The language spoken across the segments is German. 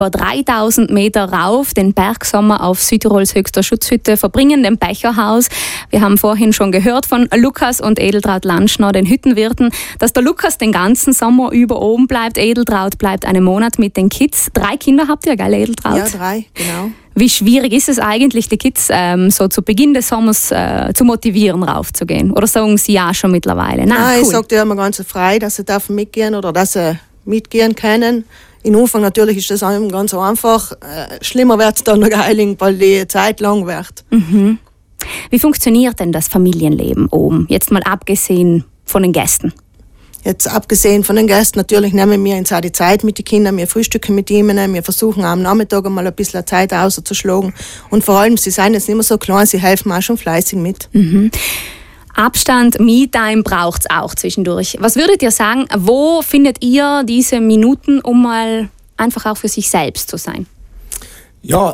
über 3000 Meter rauf, den Bergsommer auf Südtirols höchster Schutzhütte verbringen, dem Becherhaus. Wir haben vorhin schon gehört von Lukas und Edeltraud Landschnau, den Hüttenwirten, dass der Lukas den ganzen Sommer über oben bleibt. Edeltraud bleibt einen Monat mit den Kids. 3 Kinder habt ihr, gell, Edeltraud? Ja, 3, genau. Wie schwierig ist es eigentlich, die Kids so zu Beginn des Sommers zu motivieren, raufzugehen? Oder sagen sie ja schon mittlerweile? Nein, cool. Ich sage dir immer ganz frei, dass sie dürfen mitgehen oder dass sie mitgehen können. Im Anfang natürlich ist das ganz einfach. Schlimmer wird es dann noch geilig, weil die Zeit lang wird. Mhm. Wie funktioniert denn das Familienleben oben? Jetzt mal abgesehen von den Gästen. Jetzt abgesehen von den Gästen, natürlich nehmen wir uns auch die Zeit mit den Kindern, wir frühstücken mit ihnen, wir versuchen am Nachmittag einmal ein bisschen Zeit rauszuschlagen. Und vor allem, sie sind jetzt nicht mehr so klein, sie helfen auch schon fleißig mit. Mhm. Abstand, Me-Time braucht es auch zwischendurch. Was würdet ihr sagen, wo findet ihr diese Minuten, um mal einfach auch für sich selbst zu sein? Ja,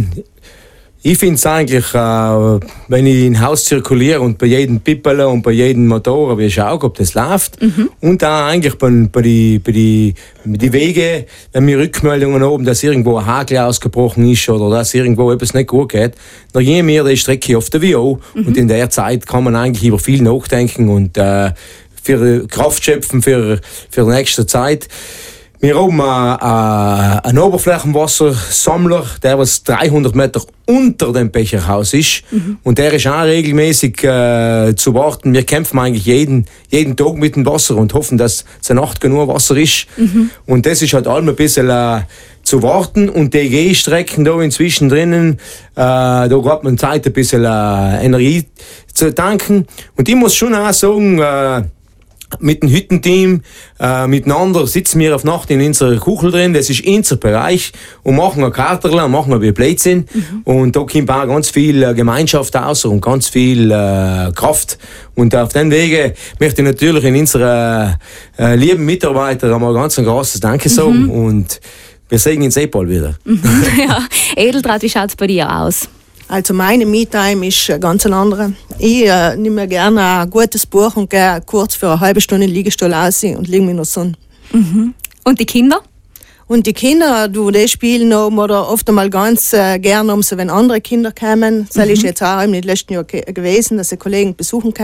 ich finde es eigentlich, wenn ich im Haus zirkuliere und bei jedem Pippel und bei jedem Motor, wie schaue, ob das läuft. Und auch eigentlich bei die Wege, wenn wir Rückmeldungen haben, dass irgendwo ein Hagel ausgebrochen ist oder dass irgendwo etwas nicht gut geht, dann gehen wir die Strecke auf der VO. Und in der Zeit kann man eigentlich über viel nachdenken und für Kraft schöpfen für die nächste Zeit. Wir haben einen Oberflächenwassersammler, der was 300 Meter unter dem Becherhaus ist. Und der ist auch regelmäßig zu warten. Wir kämpfen eigentlich jeden Tag mit dem Wasser und hoffen, dass es Nacht genug Wasser ist. Und das ist halt allem ein bisschen zu warten. Und die Gehstrecken da inzwischen drinnen, da hat man Zeit, ein bisschen Energie zu tanken. Und ich muss schon auch sagen, mit dem Hüttenteam miteinander sitzen wir auf Nacht in unserer Kuchel drin, das ist unser Bereich, und machen ein Karterl und machen ein Blödsinn. Und da kommt auch ganz viel Gemeinschaft raus und ganz viel Kraft. Und auf den Wege möchte ich natürlich in unseren lieben Mitarbeitern einmal ganz ein großes Danke sagen. Und wir sehen uns bald wieder. Ja. Edeltraud, wie schaut es bei dir aus? Also meine Me-Time ist ganz eine andere. Ich nehme mir gerne ein gutes Buch und gehe kurz für eine halbe Stunde in den Liegestuhl raus und lege mich in der Sonne. Und die Kinder? Und die Kinder, die spielen haben oder oft einmal ganz gerne, wenn andere Kinder kommen. Das ist jetzt auch im letzten Jahr gewesen, dass sie Kollegen besuchen können.